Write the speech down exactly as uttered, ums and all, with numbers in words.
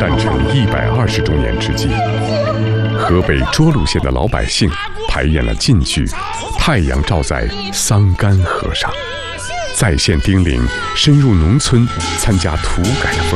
诞辰一百二十周年之际，河北涿鹿县的老百姓排演了晋剧《太阳照在桑干河上》，再现丁玲深入农村参加土改的风